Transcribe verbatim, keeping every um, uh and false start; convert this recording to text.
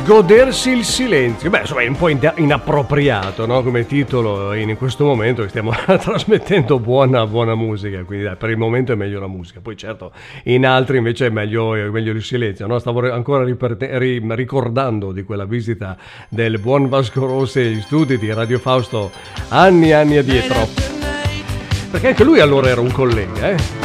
Godersi il silenzio. Beh, insomma, è un po' in- inappropriato, no? Come titolo in questo momento che stiamo trasmettendo buona, buona musica. Quindi dai, per il momento è meglio la musica. Poi certo, in altri invece è meglio, è meglio il silenzio, no? Stavo ancora riperte- ri- ricordando di quella visita del buon Vasco Rossi agli studi di Radio Fausto anni e anni addietro. Perché anche lui allora era un collega, eh?